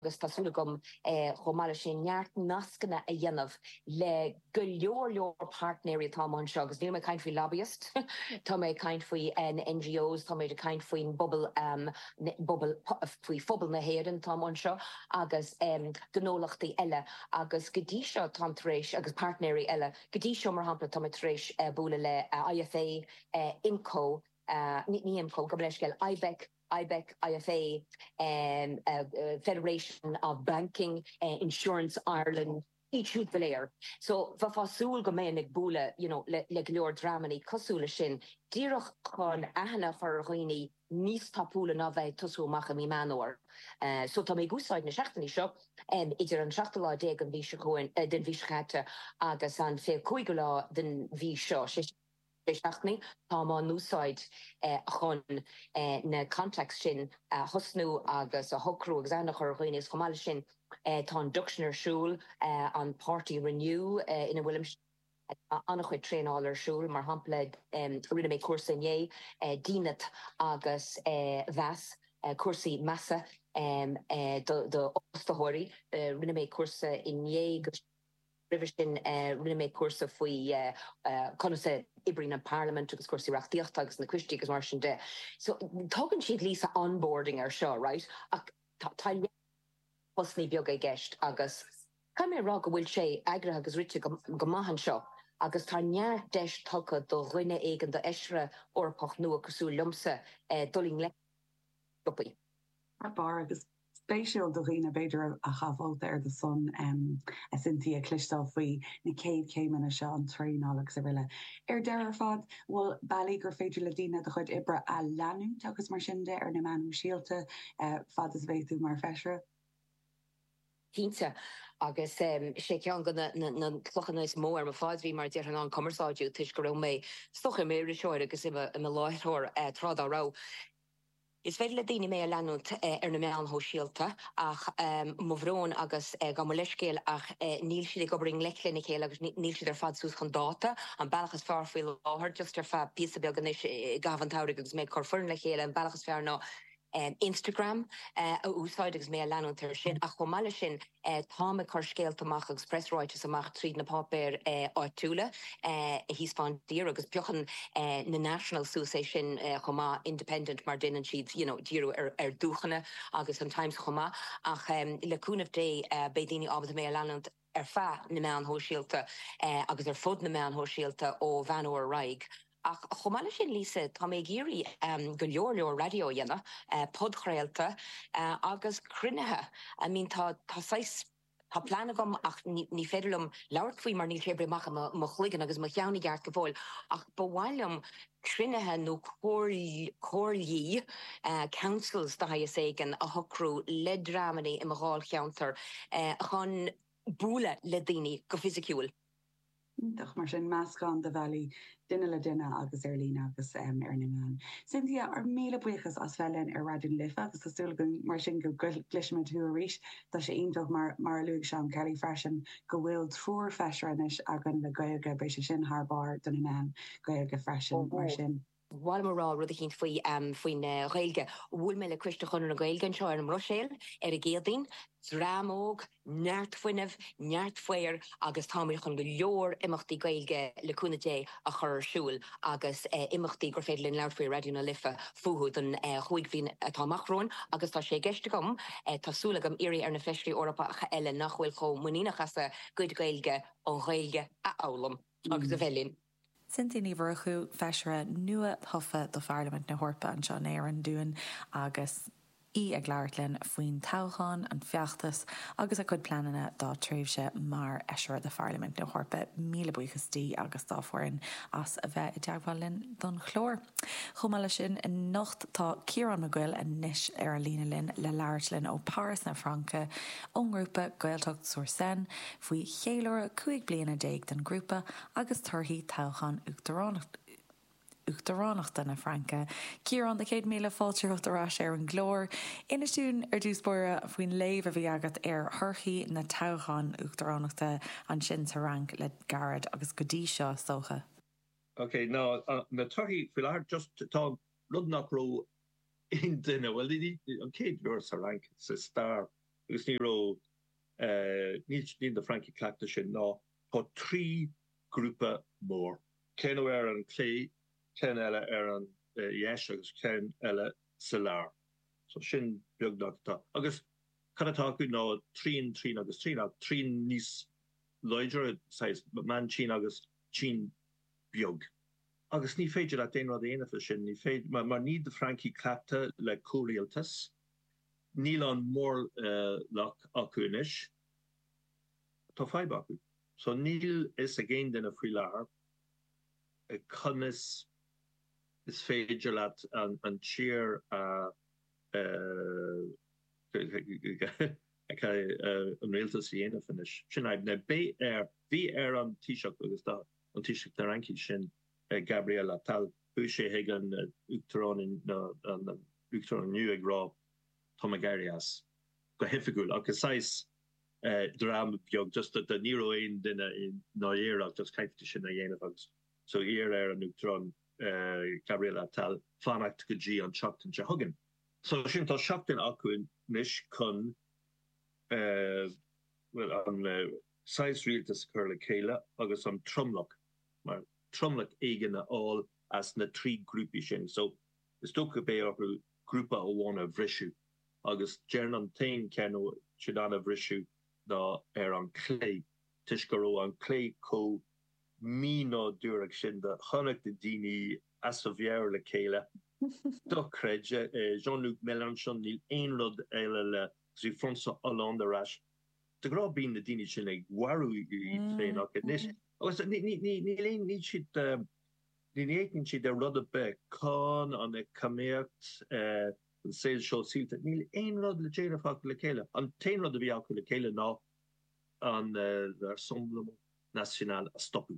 agus tásúla gom chomáile sin neart nascanna a dhéanamh le go leor partnéirí tá an seo, agus níl mé caint faoi lobbyist, tá mé caint faoi NGOs, tá méidir caint faoin bubble faoi phobal na héireann tá an seo, agus gnólachtaí eile, agus go dtí seo tá tar éis, agus partnéirí eile, go dtí seo mar hampla tá tar éis búla le IFA, IMCO, ní IMCO, go leis geall IBEC, IFA, Federation of Banking, Insurance Ireland, each hoot belair. So fásúil go mé ag búla, le leor dramanaí cosúla sin, díreach chun ahanana far a roioine níos tapúla ná bheith tosúach a mí manóir. So tá mé gúsáid na seachtaí seo, idir an 16 an bhí den bhí chatte agus an fé 5 lá den bhí seo. Seachtaí tá má núsáid chun na context sin thosnú agus a thocrú agus annach ar roioine chomáile sin tá an Duchnarsúl an Party Renew ina bhfuilm annach chuid tréálar siúil mar hampla rinne mé cuasa inné dínet agus bheas cuasaí massa do Ostathóirí rinne mé cuasa inné Riversin rinne mé cuasa faoi conasa ibrin an Parliament agus cuasaí reachtaíocht agus na cuistí agus mar sin de. So tugann siad lísa onboarding ar seo, right? Ach tá posnaí beag é gceist agus cai mé rá go bhfuil sé eagraithe agus rite go maihan seo. Agus tá neart deis tucha do dhuine éigean do eisre orpach nua cosú lumsa dulling le gopaí. Bar agus spéisiúil do riine beidir a chaháilta ar do son a sintí a clistal faoi na céad céimena seo an tréálagus a bhile. Ar deir fad bhfuil bailí gur féidir le díine do chuid ibre a leanú tugus mar sin de ar na manú síalta fad is bhéitú mar feisre. Tínta agus sé cean go na clochannéis mór mar fáidhí mar dear an commerceáidú tuis go raibh mé stocha mé seoir agus im láiththir trád á rá. Is féidir le daoine mé a leanút ar na meán thó síalta ach mhrón agus go mar leiscéal ach níl siad go bring lechlin chéile agus níl siad ar fad sús chun dáta an bailachas fear faoi láthir just ar fad písa beag ganis gahantáir agus méid corfurn le chéile an bailachas fear ná Instagram úsáid agus mé a leanúntar sin a chomáile sin táime chu scéaltamach agus pressráites amach tríd na papéir áitiúla hís fan dír agus beochan na National Suasa sin chomá independent mar duine siad díú ar dúchanna agus an Times chomá ach leúnmh dé bé daoine ábhad mé a leanúnt ar fa na meán hóisialta agus ar fud na meán hóisialta ó bheanú ar raig. Ach chomáile sin lísa tá mé géirí go leor radio dhéanana podchréalta agus crunethe. I mean tá plana gom ach ní féidirlumm leabhar faoi mar níl chébre macha mo chluigean agus mo cheannaí geart go bhfuil ach bhhailm crunethe nó cóirlí councils da éigen a thocrú le dramanaí i mo gháil cheantar chun búla le daoine go fisiciúil. Doch mar sin meascán de bhelí duine le duine agus ar lína agus ar na meán. Cynthia ar míle buchas as bheilinn ar radioún lifa agus tásúlagan mar sin go glisime tú a ríis tá sé ionintach mar luúg seán Kelly freisin go bhfuil trúr feisranis agan le gailge bei sé sin thbar donna meán gailge freisin mar sin. Bháil marrá rud a chin faoin ghailge bhfuil me le cuiste chun na gailgan seo ar an Roiséal ar a géadaín, drámóg, neartfuineh, neartfuir agus táid chun go leor imachtaí gailge leúna dé a chur siúil agus imachtaí gur féidir linn leabhar radioúna lifa fuú don chuig hín atáachróin agus tá sé geiste gom tásúla gom irí ar na feistrí orpacha eile nachhfuil cho muíachchas a goid gailge ó ghailge a álam agus a bhelinn. Cynthia ní bhfuil feisire nua thofa do Parliament na Hórpa an seo éar an dúin agus ag leirlinn faoin toghán an feachtas agus a chud planana dá tréimhse mar eisiir de Parliament na Hórpa míle buchastí agus dáfuin as a bheith i deaghhalinn don chlór. Chomáile sin in nocht tá Ciarán McGill a níis ar lína linn le leirlinn ó Páras na Franca ón grúpa Gaeltacht Suair Seine faoi chéilear 5 bliana déag den grúpa agus turthaí toghán Uachtaránachta na Franca. Ciarán de 100 míle fáilteocht arás ar an glór. Inistún ar dúspóire faoin léamh a bhí agat ar thurthaí na toghán Uachtaránachta an sin sa rang le garad agus go dtí seo socha. Okay, no, na turthaí fi láthir just tá rud nach ró in duine, well an céad bhúr sa rang sa star agus ní de Frankie Clacta sin ná tá 3 grúpa mór. Cén an clé, cén eile an yes agus cén eile solar. So sin beagnachta. Agus cadatá go ná 3 agus 3 níos loidir sais man Chin agus Chin beag. Agus ní féidir a déan rud éana sin, ní féidir mar ní de Frankie Clacta le córéaltas, níl an mór lech acunis, tá faibe acu. So níl is a géin den a frí lár, a cynnis is féidir leat an tír an réaltas í éana finis. Sin na bé bhí an tíiseach agus da an tíiseach na ranki sin Gabriela tal bu sé hiag an Uachtaráin nu ag rá Tomagarias go hifigúil agus sais dram beag just dat de niro ein dinne in naéach just kaifte sin na dhéanamh. So hier an Uachtarán Gabriela tal fannacht go G an Shockton se huggin. So sin tá Shockton acuin nis chun well an sais rialtas curle céile agus an trumlach mar trumlach eigene all as na 3 grúpi sin. So is sto bé grúpa óhána bhrisú agus Jen an tain kenno Chidana bhrisú na an clé tuisgurró an clé có mína dúrach sin de chonach de dini as a bhéir le céile. Doreide Jean-Luc Mélenchon níl éonrod eile le sí François Hollande ras. De gra bín de dini sin ag warú léach nis. Ní siad ní si de rudde be cá an e kamécht an sé seo síte. Níl éonrod le déanafach le céile. An téanrod a bhí acu le céile ná an Rassemblement National a stoppu.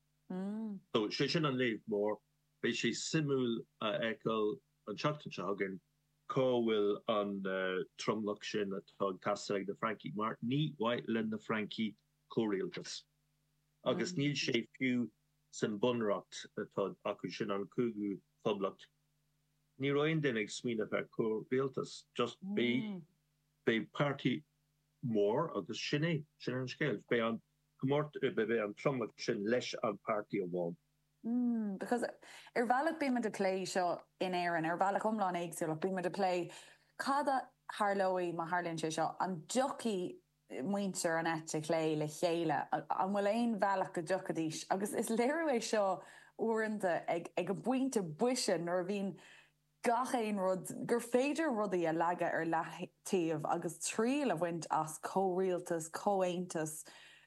So sé sin an léh mór, bei sé simúl ekel an Shockton se hagen cóhfuil an trumlach sin atá casig de Frankie mar ní white len na Frankie choréaltas. Agus níl sé fiú san bunracht atá acu sin an cúgu poblacht. Ní roiin den ag smína ver choréaltas, just bé party mór agus sinné sin an scéil. Bé an gomort be an trumlach sin leis an party amháin. Because bhealach bí de lé seo in éan bhealach omláin éagsúach bí de lé cada Harlóí má Harlíonn sé seo an jockey muintear an ete lé le chéile an bhfuil éon bhealach go jocadís agus is léirú seo uanta ag go buinte buise nuair bhín gach éon rud gur féidir rudaí a leaga ar letíomh agus tríal a bhaint as córéaltas cóaontas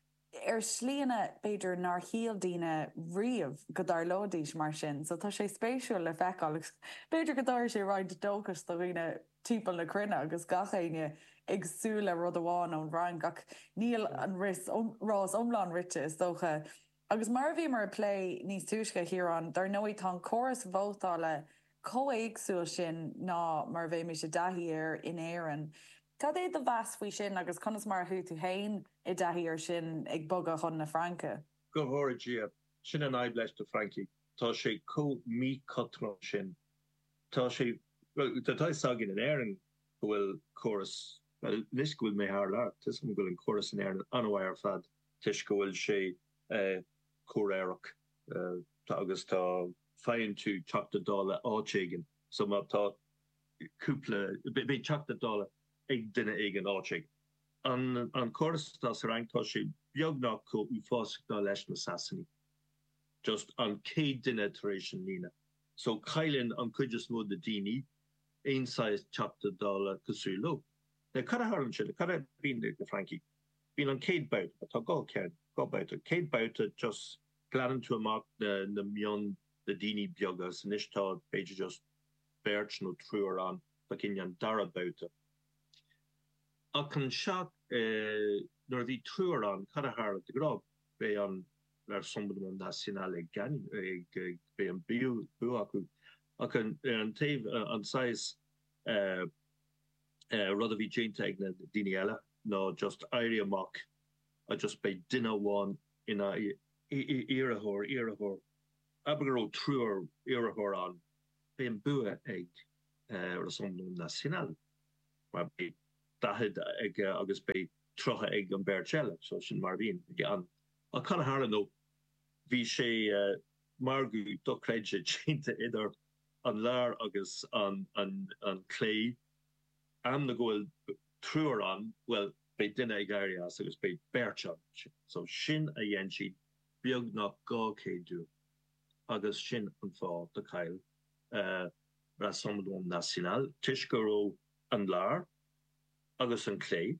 slíana beidir nar híaldíine riamh go dar lódís mar sin, so tá sé spéisiúil le feicáil beidir go dáir sé ráid dóchas do bhíine timppla na crunne agus gachéine agsúla rud amháin ón bhrain gach níl an rás omláin rite is dócha. Agus mar bhí mar lé níos túisce hirán, dar nóí tá choras bhótála cóéagsúil sin ná mar bhéh mé sé dahíir in éan. Cad é do bheas faoi sin agus conas mar thu tú hain I dahíir sin ag boga chun na Franca? Go hóidí sin an aib leis de Frankie. Tá sé có mí cotron sin. Tá sé tá sagin an éan bhfuil choras lis gohfuil mé haar leat, tis gohfuil an choras an éan anhhair fad tuis gohfuil sé choréireach agus tá féin tú teachta dála átéigen, so má tá cúpla bé teachta dála ag duine ag an áteig. An choras tá sa rang tá sé beagnach có ú fásach ná leis na Sassani. Just an cé duine taréis lína. So cailinn an cuidir mód de daoine éonáis teachta dála cosúló. Na cara harm sin, cara bín de Frankie. Bín an céad bout, atá gá cead, gá bouta. Céad bouta just gladan tú amach na mion de daoine beaga san istá beidir just beirt nó trúar an ba cin an dara bouta. Ach an seach nor bhí trúar an cara har de grab bé an Rassemblement National ag gan ag bé an bíú acu. Ach an taobh an sais rud a bhí déanta ag na daoine eile ná just éirí amach a just bé duine amháin ina iarthóir. Abergurró trúar iarthóir an bé an bua ag Rassemblement National. Mar bé dahid ag agus bei trocha ag an Berchelle, so sin mar bhín an. A kann haar no hí sé margu doreide tinte idir an lear agus an clé am na goil truúr an, well, bei dinne ag airias agus bei Berchelle. So sin a dhéan si beag nach gá céadú agus sin an fá de cail Rassemblement National, tuis go raibh an lear agus an clé.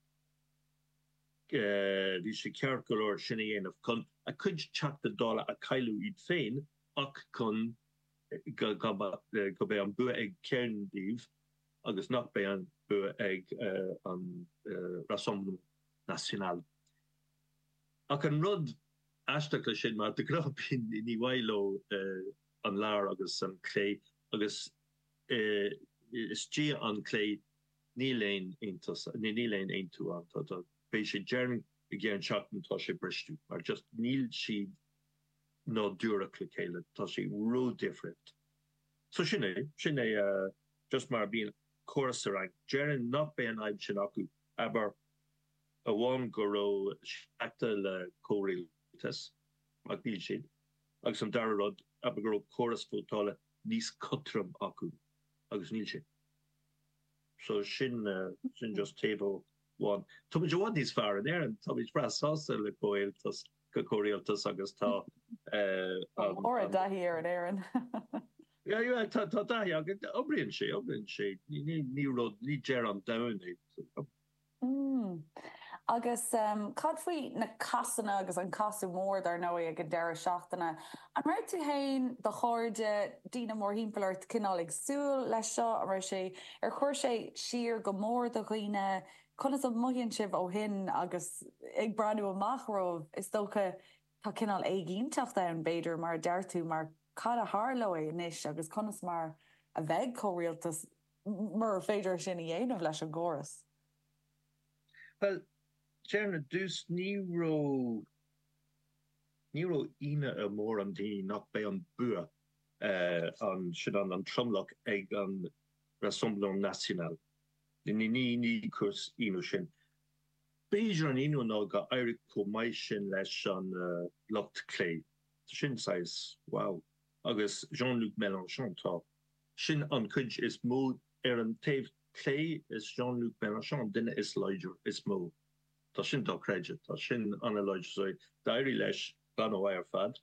Dí sé ceart go leir sinna dhéanamh chun a chuid teachta dála a cailú iad féin ach chun go bé an bua ag cearndíomh agus nach bé an bua ag an Rassemblement National. Ach an rud aisteach le sin mar de grapin ní bhailo an lear agus an clé agus is tí an clé ní léin aontu an bei sé Jeremy gé chatten tá sé bristú, mar just níl siad nó dúra chéile tá sé ro different. So sinné just mar bíon choras rang. Jerin nach be an aib sin acu, aber a bháin go raibh seachta le córéaltas ag níl siad, agus an dara rud aber go raibh choras fótála níos cutram acu agus níl siad. So sin just table one. Tommy Jo is far in and Tommy Brass also le coiltas go córéaltas agus tá or a da here and Aaron. Ja tá obrion sé ní rod ní ger an down. Agus cad faoi na casanna agus an casú mór ar nó ag an deire seachtainna. An raibh tú hain do cháirde dína mór hímpelart cinál ag súil leis seo a mar sé ar chuir sé siar go mór do chuoine chunas a muhíonn sibh ó hin agus ag breanú amachróh is dócha tá cinál éigínteach an beidir mar deirtú mar cad a thárló é inis agus chunas mar a bheith córéaltas mar féidir sin i dhéanamh leis an gcóras. Well, Jerna dus niro ine a mór an dí nach bei an bua an sin an tromlach ag an Rassemblement National. Ní kurs ino sin. Beiidir an ino ná ga airig po mai sin leis an locht clé. Sin sais, wow. Agus Jean-Luc Mélenchon tá. Sin an kuj is mó an taobh clé is Jean-Luc Mélenchon, dinne is leidir is mó. Tá sin dá créide, tá sin anna leidir so dairí leis gan ó ar fad.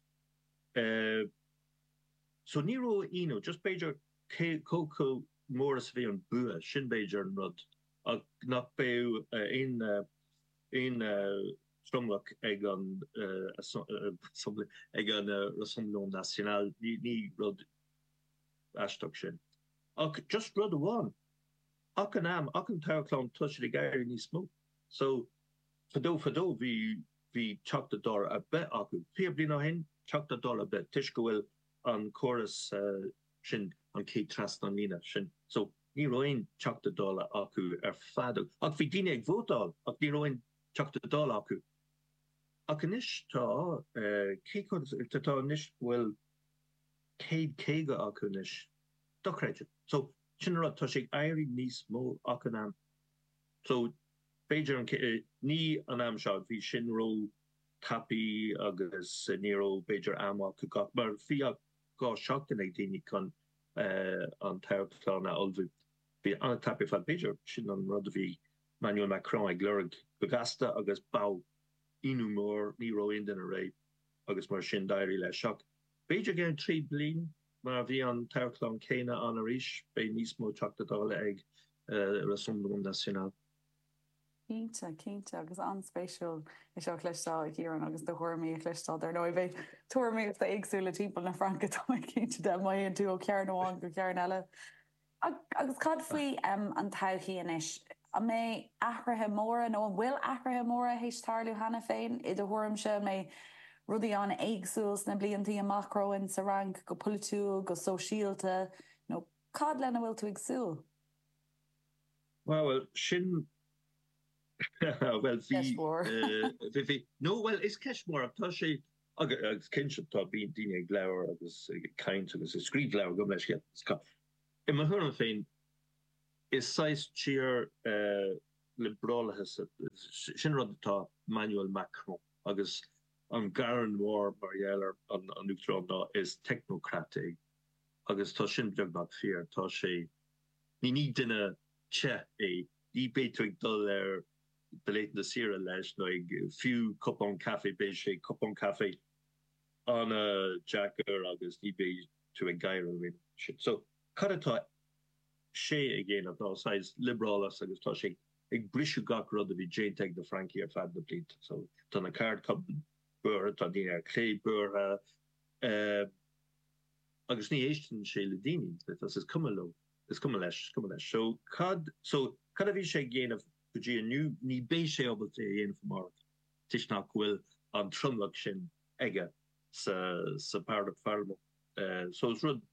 So níró ino, just beidir coco móras bhí an bua, sin beidir an rud, ag nach béú ein stromlach ag an Rassemblement National, ní rud aisteach sin. Ach just rud amháin. Ach an tairclán tuisir gaiir ní smó. So fadó hí teachta dár a bit acu. Fi blin hen teachta dár a bit tuis go bhfuil an choras sin an cé tras an lína sin. So ní roiin teachta dála acu ar fadú. Ach bhí daine ag bhótáil ach ní roiin teachta dála acu. Ach inis tá tá inis bhfuil céad go acu inis dochreide. So sin rud tá sé éirí níos mó ach an am. So Beiidir ní an am seo bhí sin ró tapi agus níró Beiidir amá go gach mar fi gá seachtain ag daine chun an tairplán a olbhú. Bhí an tapi fan Beiidir sin an rud bhí Emmanuel Macron ag glurg go gasta agus bá inú mór níró in den a ré agus mar sin dairí le seach. Beiidir gan 3 blin mar bhí an tairplán céine an a ríis bé níos mó teachta dála ag Rassemblement National. Cínte agus anspéisiúil is seo chluistá ag íran agus do thuirmií chluistá ar nó bheith tuairmií ag éagsúla timppla na Franca tá cínte de maion tú ó cearn amháin go cearn eile. Agus cad faoi an tauchaí inis. A mé ahrathe móra nó an bhfuil ahrathe móra hééis tarlú hena féin I do thuirm se mé rudí an éagsúils na blianttaí amachróin sa rang go polúil go sosiálta nó cad lena bhfuil tú agsúil? Well, sin well no well is Keshmore tá sé agus kinship tá bí dine glawer agus kaint agus screen glawer go leis I ma hun féin is 6 cheer liberales sin rudtá Emmanuel Macron agus an garan mór Marielle an Uachtarán is technocratic agus tá sin beag nach fear tá sé ní duine che é í béitrig dul beléiten de sire leis no fiú cupón café bé sé cupón café an Jacker agus ní bé to a gair shit. So cadtá sé agéin a dááis liberalas agus tá sé ag brisú gach rud a bhí Jane de Frankie ar fad de blit. So tan a card cup bur tá dí ar clé bur agus ní éisten sé le déine is cumlo is cum leis. So cad a bhí sé géanamh go nu ní bé sé ob éon mar tiis nach bhfuil an trumlach sin aige sa part of farmo. So it's rud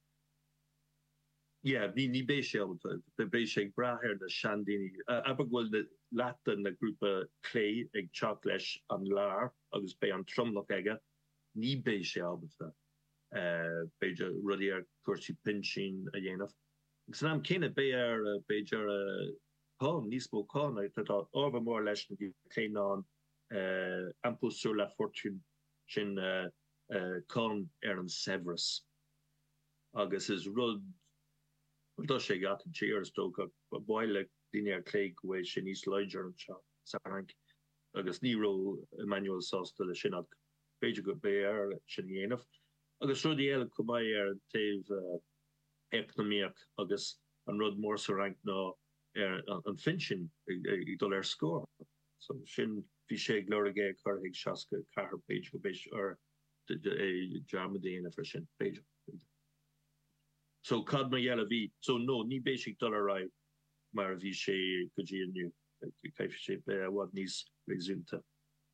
ní bé sé bé sé brahir na Shandini abhfuil de latan na grúpa clé ag teach leis an lár agus bé an trumlach aige ní bé sé abta beidir rudí ar cuasí pinsin a dhéanamh. Gus am cinenne bé ar beidir níosmó cá tá ábhar mór leis na clé an impôt sur la fortune sin con ar an Severus agus is rud do sé gat an cheers sto boile dinne ar clé go sin níos leidir an sa rank agus níró Emmanuel Sosta le sin beidir go bé ar sin dhéanamh agus rudí eile go mai ar an taobh economíach agus an rud mór sa rank ná an finsin ag dul ar scór. So sin bhí sé glórigé chu ag seaca cahar page go béis ar Germadíana for sin page. So cad mai yellow V. So no, ní basic dollar right mar vi sé go nu kaif sé wat nís resume.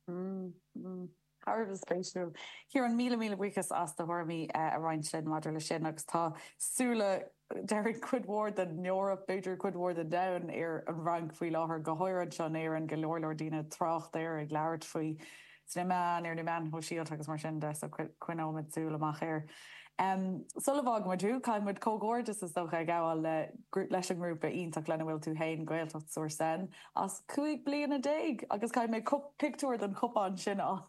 Har spéisiú. Hier an míle wichas as de hormi a reinslin madra le sin agus tá súle Derek Quidward den Europa Beiidir Quidward the down ar an rank fao láthir go háir an éar an golóirlordíine trocht ar ag leabhart faoi man ar na man ho síalt agus mar sin de so cuinomid súla amach ir. Sulvag marú caiimid cógóirtas is docha gáil leis an grúpa ionach lena bhfuil tú hain gailtacht soir sen as cuaig bliana déig agus caiim mé picúir den cupán sin á.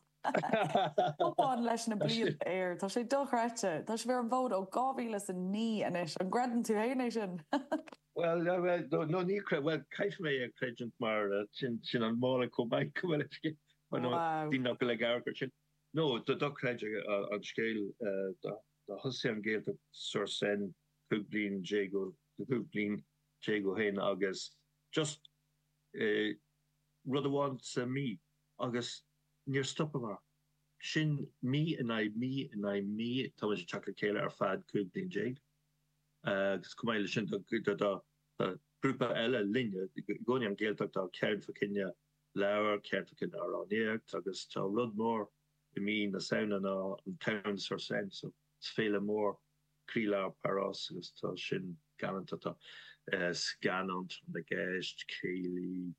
Cupán leis na blian air Tá sé dochreite Tá sé bhar an bhód ó gáhíle san ní inis an gradan tú héine sin. Well no ní well caiif mé ag crejant mar sin an mála combaid gohfuil dí nach go le gagur sin. No, do dochreide an scéil the Hussein gave the source and Publin Jago Hain August just rather wants me August near stopper Shin me and I Thomas chocolate Kayla or fad Publin Jag come shin the group Ella Linia going on Gael cared for Kenya Lauer cared for Kenya around here August Rod more me the sound and towns or sense so féle mór kríla paras agus tá sin galanta scanant de geist céli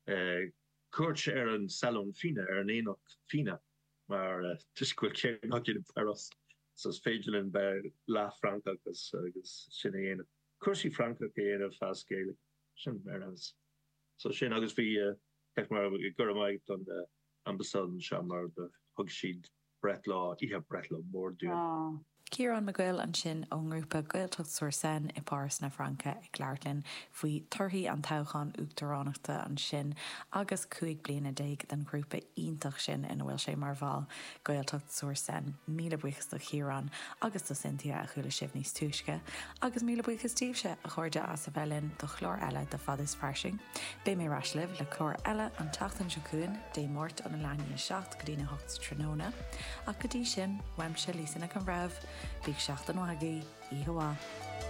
cuat ar an salon fine ar an éach fine mar tuiscuil cé nach de paras sos féidirlin be lá Franca agus sin éana cuasí Franca éana fáscéile sin merans so sin agus bhí mar go maiid an ambassad se mar de thug siad bretlá ihe bretlá mór dú. Ciarán McGill an sin ón grúpa Gaeltacht Suair Sen I Páras na Franca ag leirlinn faoi torthaí an toghchan Uachtaránachta an sin agus 5 bliana déig den grúpa ionintach sin ina bhfuil sé mar bháil Gaeltacht Suair Sen míle buchas do Chiarán agus do Cynthia a chuúla sibh níos túisce agus míle buchas tíobse a chuirde as a bhelinn do chlór eile de fad is farsing. Bé mé raislibh le chlór eile an tatan secuin dé mórt an na leine 7 go dtí na 8 tróna a go dtí sin weimse lísanna an raibh Big seachtain wagaí, ihuwa.